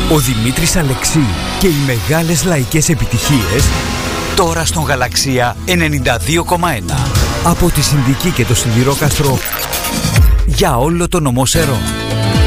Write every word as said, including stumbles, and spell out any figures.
Ο Δημήτρης Αλεξή και οι μεγάλες λαϊκές επιτυχίες τώρα στον Γαλαξία ενενήντα δύο κόμμα ένα. Από τη Συνδική και το Σιδηρόκαστρο για όλο το νομό Σερών.